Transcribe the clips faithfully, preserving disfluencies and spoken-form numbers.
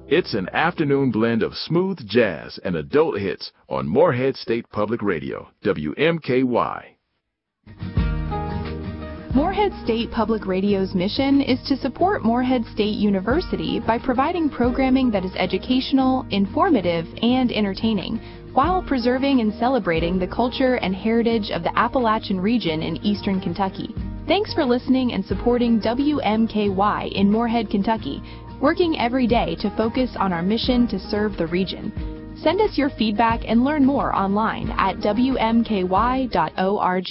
It's an afternoon blend of smooth jazz and adult hits on Morehead State Public Radio, W M K Y. Morehead State Public Radio's mission is to support Morehead State University by providing programming that is educational, informative, and entertaining, while preserving and celebrating the culture and heritage of the Appalachian region in eastern Kentucky. Thanks for listening and supporting W M K Y in Morehead, Kentucky, working every day to focus on our mission to serve the region. Send us your feedback and learn more online at W M K Y dot org.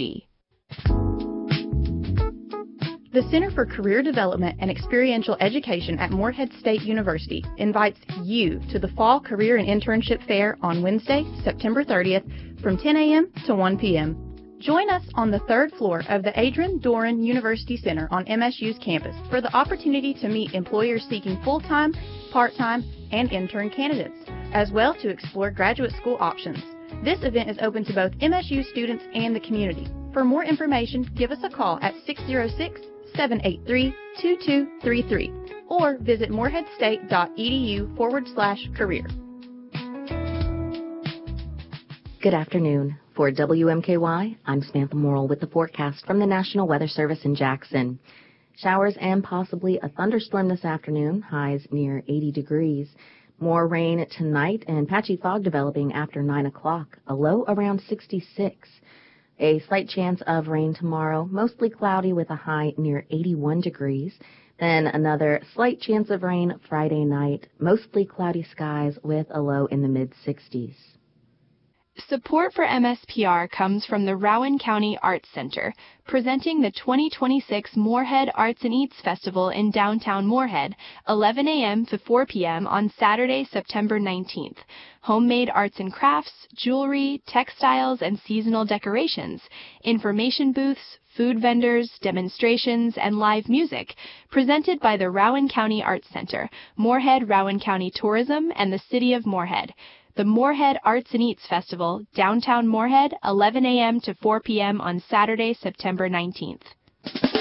The Center for Career Development and Experiential Education at Morehead State University invites you to the Fall Career and Internship Fair on Wednesday, September thirtieth from ten a m to one p m Join us on the third floor of the Adrian Doran University Center on M S U's campus for the opportunity to meet employers seeking full-time, part-time, and intern candidates, as well to explore graduate school options. This event is open to both M S U students and the community. For more information, give us a call at six oh six, seven eight three, two two three three or visit moreheadstate.edu forward slash career. Good afternoon. For W M K Y, I'm Samantha Morrill with the forecast from the National Weather Service in Jackson. Showers and possibly a thunderstorm this afternoon, highs near eighty degrees. More rain tonight and patchy fog developing after nine o'clock, a low around sixty-six. A slight chance of rain tomorrow, mostly cloudy with a high near eighty-one degrees. Then another slight chance of rain Friday night, mostly cloudy skies with a low in the mid-sixties. Support for M S P R comes from the Rowan County Arts Center, presenting the twenty twenty-six Morehead Arts and Eats Festival in downtown Morehead, eleven a m to four p m on Saturday, September nineteenth. Homemade arts and crafts, jewelry, textiles, and seasonal decorations, information booths, food vendors, demonstrations, and live music, presented by the Rowan County Arts Center, Morehead Rowan County Tourism, and the City of Morehead. The Morehead Arts and Eats Festival, downtown Morehead, eleven a m to four p m on Saturday, September nineteenth.